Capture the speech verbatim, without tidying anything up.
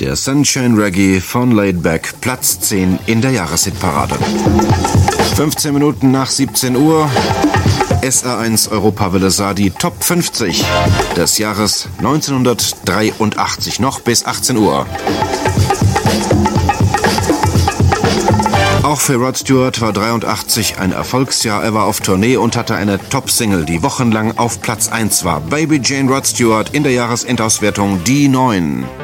Der Sunshine Reggae von Laidback, Platz zehn in der Jahreshitparade. fünfzehn Minuten nach siebzehn Uhr, S A eins Europawelle sah die Top fünfzig des Jahres neunzehnhundertdreiundachtzig, noch bis achtzehn Uhr. Auch für Rod Stewart war dreiundachtzig ein Erfolgsjahr. Er war auf Tournee und hatte eine Top-Single, die wochenlang auf Platz eins war. Baby Jane Rod Stewart in der Jahresendauswertung die neun.